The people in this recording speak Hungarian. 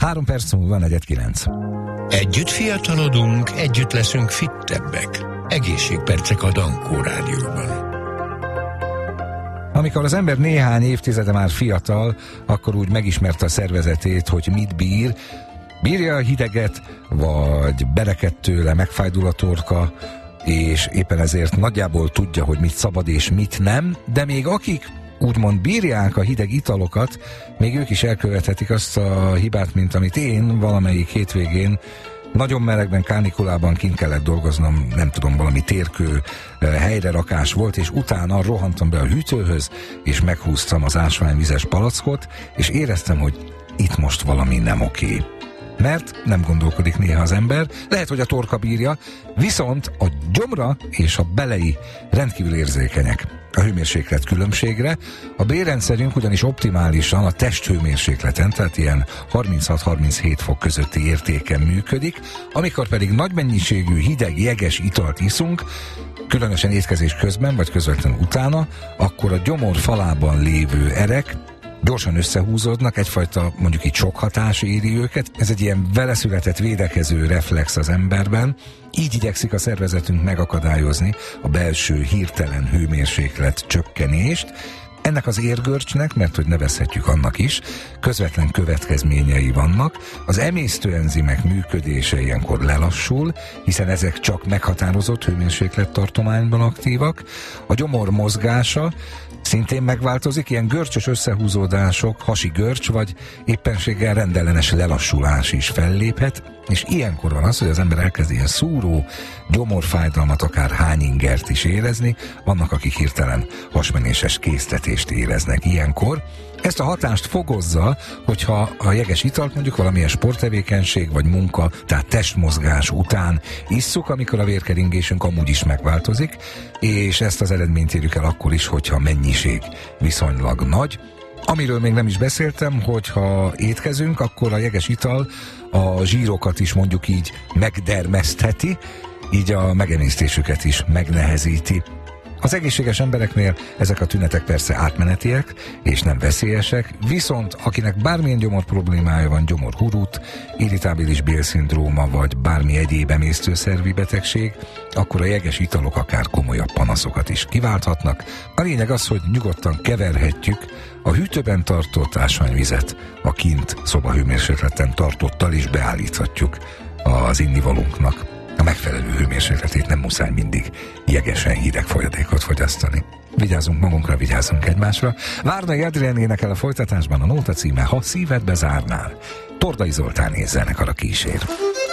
3 perc múlva 4:09. Együtt fiatalodunk, együtt leszünk fittebbek. Egészségpercek a Dankó Rádióban. Amikor az ember néhány évtizede már fiatal, akkor úgy megismerte a szervezetét, hogy mit bír. Bírja a hideget, vagy berekedt tőle, megfájdul a torka, és éppen ezért nagyjából tudja, hogy mit szabad és mit nem, de még akik úgymond bírják a hideg italokat, még ők is elkövethetik azt a hibát, mint amit én valamelyik hétvégén nagyon melegben, kánikulában kint kellett dolgoznom, nem tudom, valami térkő helyrerakás volt, és utána rohantam be a hűtőhöz, és meghúztam az ásványvizes palackot, és éreztem, hogy itt most valami nem oké. Mert nem gondolkodik néha az ember, lehet, hogy a torka bírja, viszont a gyomra és a belei rendkívül érzékenyek a hőmérséklet különbségre. A bélrendszerünk ugyanis optimálisan a testhőmérsékleten, tehát ilyen 36-37 fok közötti értéken működik, amikor pedig nagy mennyiségű hideg, jeges italt iszunk, különösen étkezés közben vagy közvetlenül utána, akkor a gyomor falában lévő erek gyorsan összehúzódnak, egyfajta mondjuk így sokhatás éri őket. Ez egy ilyen veleszületett védekező reflex az emberben. Így igyekszik a szervezetünk megakadályozni a belső hirtelen hőmérséklet csökkenést. Ennek az érgörcsnek, mert hogy nevezhetjük annak is, közvetlen következményei vannak. Az emésztőenzimek működése ilyenkor lelassul, hiszen ezek csak meghatározott hőmérséklettartományban aktívak. A gyomor mozgása szintén megváltozik, ilyen görcsös összehúzódások, hasi görcs vagy éppenséggel rendellenes lelassulás is felléphet, és ilyenkor van az, hogy az ember elkezd ilyen szúró gyomorfájdalmat, akár hányingert is érezni, vannak, akik hirtelen hasmenéses késztetést éreznek ilyenkor. Ezt a hatást fogozza, hogyha a jeges italt mondjuk valamilyen sporttevékenység vagy munka, tehát testmozgás után isszuk, amikor a vérkeringésünk amúgy is megváltozik, és ezt az eredményt érjük el akkor is, hogyha a mennyiség viszonylag nagy. Amiről még nem is beszéltem, hogyha étkezünk, akkor a jeges ital a zsírokat is mondjuk így megdermesztheti, így a megemésztésüket is megnehezíti. Az egészséges embereknél ezek a tünetek persze átmenetiek és nem veszélyesek, viszont akinek bármilyen gyomor problémája van, gyomorhurut, irritábilis bélszindróma vagy bármi egyéb emésztőszervi betegség, akkor a jeges italok akár komolyabb panaszokat is kiválthatnak. A lényeg az, hogy nyugodtan keverhetjük a hűtőben tartott ásványvizet a kint szobahőmérsékleten tartottal is beállíthatjuk az innivalónknak. A megfelelő hőmérsékletét nem muszáj mindig jegesen hideg folyadékot fogyasztani. Vigyázzunk magunkra, vigyázzunk egymásra. Várnai Adrián énekel a folytatásban, a nóta címe Ha szíved bezárnál. Tordai Zoltán és zenekar a kísér.